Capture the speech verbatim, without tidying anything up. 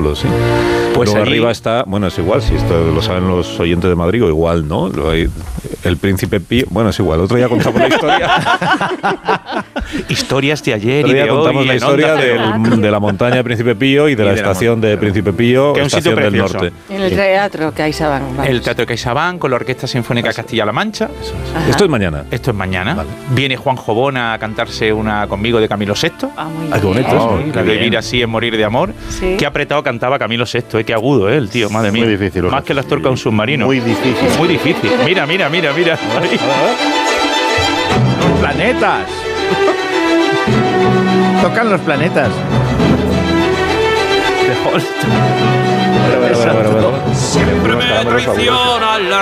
solo, sí. Pues Luego allí... arriba está, bueno, es igual, si esto lo saben los oyentes de Madrid, o igual, ¿no? Lo hay, el Príncipe Pío, bueno, es igual, otro día contamos la historia. Historias de ayer Otro y día de contamos hoy. la historia del, de la montaña de Príncipe Pío y de Y la de la estación de Príncipe Pío, que es un sitio estación del precioso. norte. En el teatro CaixaBank. vamos. El Teatro de CaixaBank con la Orquesta Sinfónica Castilla-La Mancha. Ajá. Esto es mañana. Esto es mañana. Vale. Viene Juan Jobona a cantarse una conmigo de Camilo sexto. Ah, muy Ah, qué bien. bonito. Oh, la de vivir así es morir de amor. Sí. Qué apretado cantaba Camilo sexto, eh, qué agudo, eh, el tío, madre mía. Muy difícil, Más Jorge. que el actor con un submarino. Muy difícil. Muy difícil. Mira, mira, mira, mira. Ahí. Los planetas. Tocan los planetas. De Holst. Bueno, bueno, bueno, bueno, bueno. Siempre me Unos caramelos fabulosos. traiciona la